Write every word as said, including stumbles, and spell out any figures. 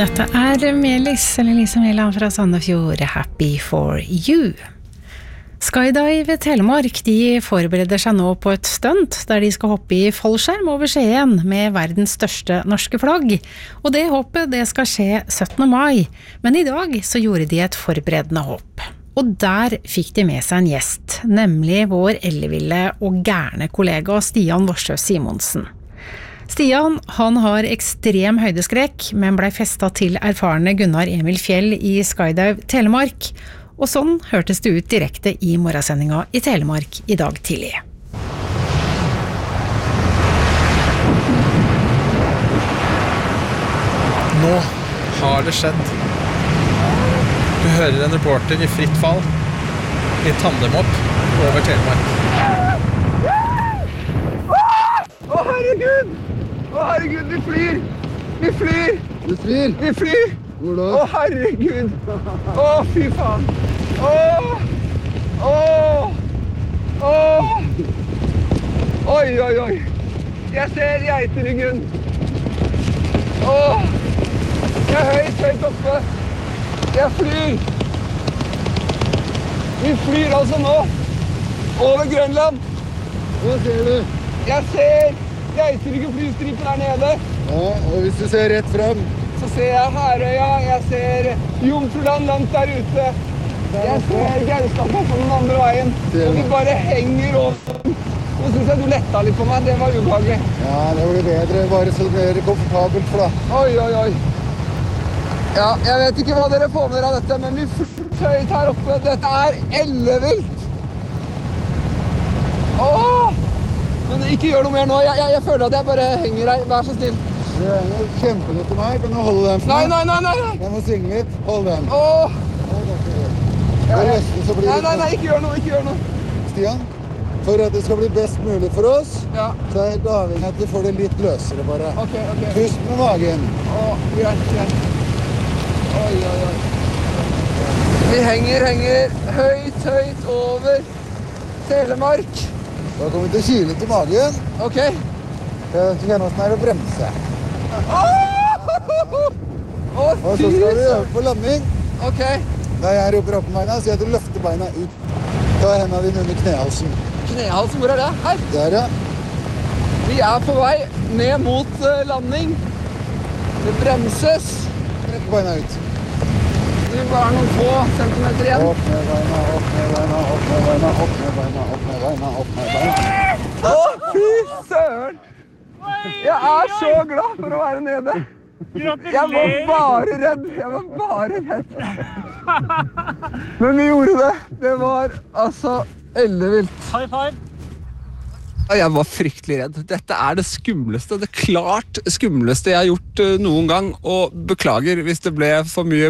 Dette er Melis, eller Lise Mæland fra Sandefjord, Happy for you. Skydive Telemark, de forbereder seg nå på et stunt der de skal hoppe i fallskjerm over Skien med verdens største norske flagg. Og det hoppet, det skal skje syttende mai, men i dag så gjorde de et forberedende hopp. Og der fikk de med seg en gjest, nemlig vår elleville og gærne kollega Stian Vorsø Simonsen. Stian, han har ekstrem høydeskrekk, men ble festet til erfarne Gunnar Emil Fjell i Skydive Telemark. Og sånn hørtes det ut direkte i morgensendinga i Telemark i dag tidlig. Nå har det skjedd. Du hører en reporter i fritt fall i tandemhopp over Telemark. Å, herregud! Å, herregud, vi flyr! Vi flyr! Du flyr? Vi flyr! Hvor da? Å, herregud! Å, fy faen! Å! Å! Å! Oi, oi, oi! Jeg ser geiteryggen! Å! Jeg er høyt, høyt oppe! Jeg flyr! Vi flyr altså nå! Over Grønland! Hva ser du? Jeg ser geiteryggen flystripen der nede! Ja, og hvis du ser rett frem? Så ser jeg Herøya, jeg ser Jomfruland langt der ute. Jeg ser Gaustad på den andre veien. Og vi bare henger over. Nå synes jeg du letta litt på meg, det var ubehagelig. Ja, det blir bedre, bare så mer komfortabelt for deg. Oi, oi, oi. Ja, jeg vet ikke hva dere får med dere av dette, men vi flyr høyt her oppe. Dette er ellevilt. Åh! Men ikke gjør noe mer nå, jeg, jeg, jeg føler at jeg bare henger her, vær så snill. Du henger kjempegodt til meg, kan du holde den for Nei, meg? nei, nei, nei! nei. Jeg må synge litt, hold den. Åh! Det er nesten så blir Nei, det... nei, nei, ikke gjør noe, ikke gjør noe. Stian, for at det skal bli best mulig for oss, Ja, så er det avhengig at du får det litt løsere bare. ok, ok. Pust med magen. Åh, greit, greit. Oi, oi, oi. Vi henger, henger høyt, høyt over Telemark. Da kommer vi til å kile til magen. Ok. Jeg kjenner oss nær å bremse. Åh, Og så fy skal vi øve søren. på landing. Ok. Da jeg roper opp med beina, så jeg at du løfter beina ut. Ta hendene dine under knehalsen. Knehalsen, hvor er det? Her. Der, ja. Vi er på vei ned mot uh, landing. Det bremses. Trekk beina ut. Det er bare noen få centimeter igjen. Opp med beina, opp med beina, opp med beina, opp med beina, opp med beina, opp med beina. Åh, fy søren! Jeg er så glad for å være nede. Jeg var bare redd. Jeg var bare redd. Men vi gjorde det. Det var altså ellevilt. High five. Jeg var fryktelig redd. Dette er det skumleste, det klart skumleste jeg har gjort noen gang. Og beklager hvis det ble for mye